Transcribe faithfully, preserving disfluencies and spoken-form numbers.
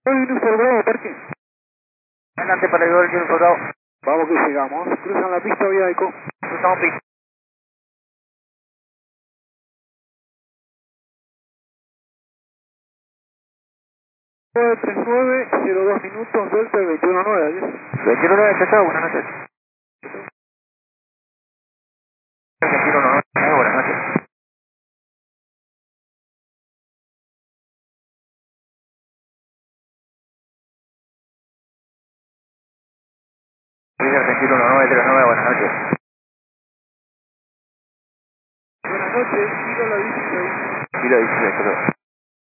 Uniform Bravo, parque. Adelante para el gol, Uniform Bravo. Vamos que llegamos. Cruzan la pista, vía Eco. Cruzamos pista. nueve tres nueve, cero dos minutos, Delta veintiuno nueve, adiós. veintiuno nueve, chao, chao, buenas noches. veintiuno nueve, buenas noches. veintiuno nueve, tres nueve, buenas noches. Buenas noches, Kilo la dieciséis. Kilo dieciséis, perdón.